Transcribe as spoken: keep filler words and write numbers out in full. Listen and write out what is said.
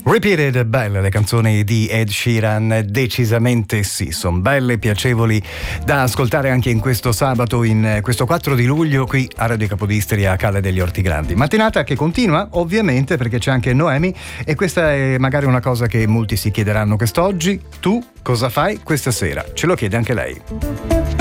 Repeated, belle le canzoni di Ed Sheeran, decisamente sì, sono belle, piacevoli da ascoltare anche in questo sabato, in questo quattro di luglio qui a Radio Capodistria a Calle degli Ortigrandi. Mattinata che continua ovviamente perché c'è anche Noemi e questa è magari una cosa che molti si chiederanno quest'oggi. Tu cosa fai questa sera? Ce lo chiede anche lei.